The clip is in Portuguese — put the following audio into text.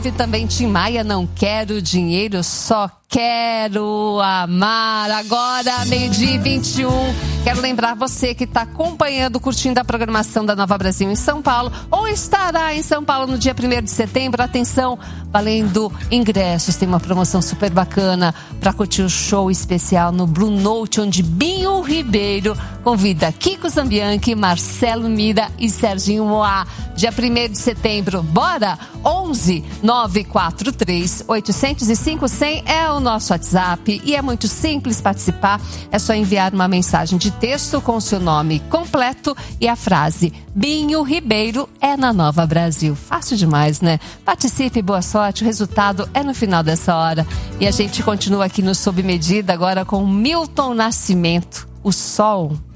E também Tim Maia, não quero dinheiro, só quero amar. Agora, 12h21. Quero lembrar você que está acompanhando, curtindo a programação da Nova Brasil em São Paulo, ou estará em São Paulo no dia 1º de setembro. Atenção, valendo ingressos. Tem uma promoção super bacana para curtir o show especial no Blue Note, onde Binho Ribeiro convida Kiko Zambianchi, Marcelo Mira e Serginho Moá. Dia 1º de setembro. Bora? 11 943 805 100 é o nosso WhatsApp e é muito simples participar. É só enviar uma mensagem de texto com o seu nome completo e a frase Binho Ribeiro é na Nova Brasil. Fácil demais, né? Participe, boa sorte. O resultado é no final dessa hora. E a gente continua aqui no Sob Medida agora com Milton Nascimento. O sol